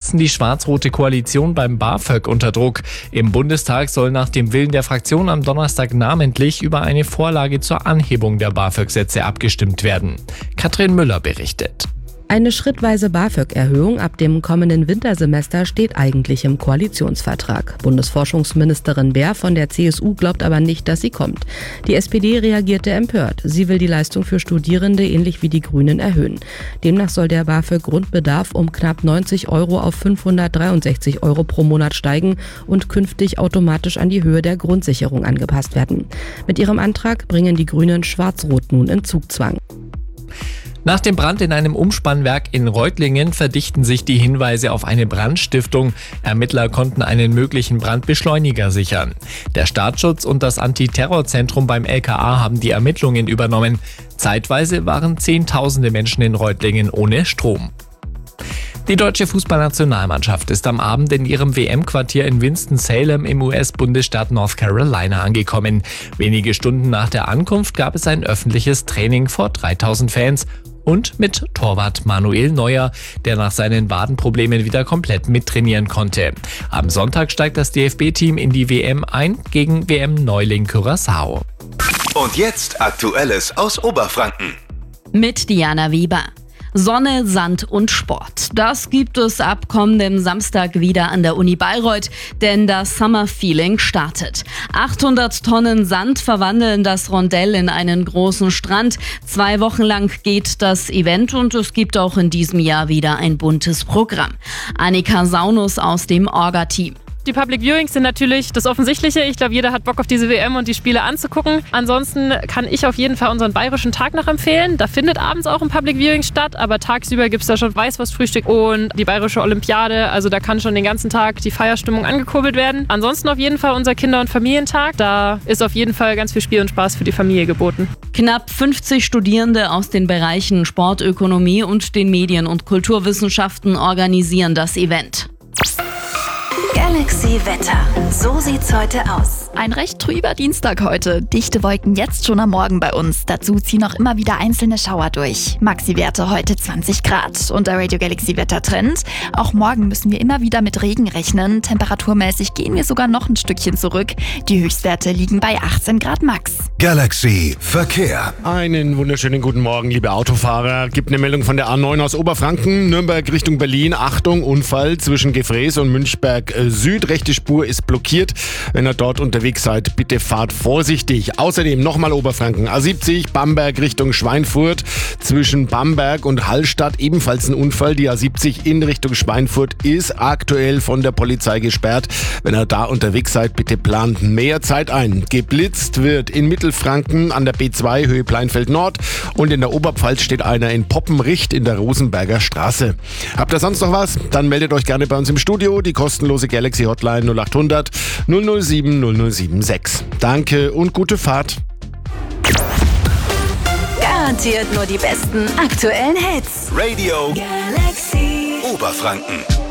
setzen die schwarz-rote Koalition beim BAföG unter Druck. Im Bundestag soll nach dem Willen der Fraktion am Donnerstag namentlich über eine Vorlage zur Anhebung der BAföG-Sätze abgestimmt werden. Katrin Müller berichtet. Eine schrittweise BAföG-Erhöhung ab dem kommenden Wintersemester steht eigentlich im Koalitionsvertrag. Bundesforschungsministerin Baer von der CSU glaubt aber nicht, dass sie kommt. Die SPD reagierte empört. Sie will die Leistung für Studierende ähnlich wie die Grünen erhöhen. Demnach soll der BAföG-Grundbedarf um knapp 90 € auf 563 € pro Monat steigen und künftig automatisch an die Höhe der Grundsicherung angepasst werden. Mit ihrem Antrag bringen die Grünen Schwarz-Rot nun in Zugzwang. Nach dem Brand in einem Umspannwerk in Reutlingen verdichten sich die Hinweise auf eine Brandstiftung. Ermittler konnten einen möglichen Brandbeschleuniger sichern. Der Staatsschutz und das Antiterrorzentrum beim LKA haben die Ermittlungen übernommen. Zeitweise waren Zehntausende Menschen in Reutlingen ohne Strom. Die deutsche Fußballnationalmannschaft ist am Abend in ihrem WM-Quartier in Winston-Salem im US-Bundesstaat North Carolina angekommen. Wenige Stunden nach der Ankunft gab es ein öffentliches Training vor 3000 Fans und mit Torwart Manuel Neuer, der nach seinen Wadenproblemen wieder komplett mittrainieren konnte. Am Sonntag steigt das DFB-Team in die WM ein gegen WM-Neuling Curaçao. Und jetzt Aktuelles aus Oberfranken. Mit Diana Weber. Sonne, Sand und Sport. Das gibt es ab kommendem Samstag wieder an der Uni Bayreuth, denn das Summer Feeling startet. 800 Tonnen Sand verwandeln das Rondell in einen großen Strand. 2 Wochen lang geht das Event und es gibt auch in diesem Jahr wieder ein buntes Programm. Annika Saunus aus dem Orga-Team. Die Public Viewings sind natürlich das Offensichtliche. Ich glaube, jeder hat Bock auf diese WM und die Spiele anzugucken. Ansonsten kann ich auf jeden Fall unseren bayerischen Tag noch empfehlen. Da findet abends auch ein Public Viewing statt, aber tagsüber gibt es da schon Weißwurstfrühstück und die bayerische Olympiade. Also da kann schon den ganzen Tag die Feierstimmung angekurbelt werden. Ansonsten auf jeden Fall unser Kinder- und Familientag. Da ist auf jeden Fall ganz viel Spiel und Spaß für die Familie geboten. Knapp 50 Studierende aus den Bereichen Sportökonomie und den Medien- und Kulturwissenschaften organisieren das Event. Galaxy Wetter. So sieht's heute aus. Ein recht trüber Dienstag heute. Dichte Wolken jetzt schon am Morgen bei uns. Dazu ziehen auch immer wieder einzelne Schauer durch. Maxi-Werte heute 20 Grad. Und der Radio Galaxy Wettertrend. Auch morgen müssen wir immer wieder mit Regen rechnen. Temperaturmäßig gehen wir sogar noch ein Stückchen zurück. Die Höchstwerte liegen bei 18 Grad max. Galaxy Verkehr. Einen wunderschönen guten Morgen, liebe Autofahrer. Gibt eine Meldung von der A9 aus Oberfranken. Nürnberg Richtung Berlin. Achtung, Unfall zwischen Gefrees und Münchberg Süd. Rechte Spur ist blockiert. Wenn ihr dort unterwegs seid, bitte fahrt vorsichtig. Außerdem nochmal Oberfranken. A70 Bamberg Richtung Schweinfurt. Zwischen Bamberg und Hallstatt ebenfalls ein Unfall. Die A70 in Richtung Schweinfurt ist aktuell von der Polizei gesperrt. Wenn ihr da unterwegs seid, bitte plant mehr Zeit ein. Geblitzt wird in Mittelfranken an der B2 Höhe Pleinfeld Nord und in der Oberpfalz steht einer in Poppenricht in der Rosenberger Straße. Habt ihr sonst noch was? Dann meldet euch gerne bei uns im Studio. Die kostenlose Galaxy Hotline 0800 007 0076. Danke und gute Fahrt. Garantiert nur die besten aktuellen Hits. Radio Galaxy Oberfranken.